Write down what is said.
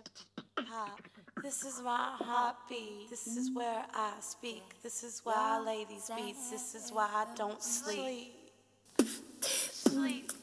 This is my heartbeat. This is where I speak. This is why I lay these beats. This is why I don't sleep. Sleep.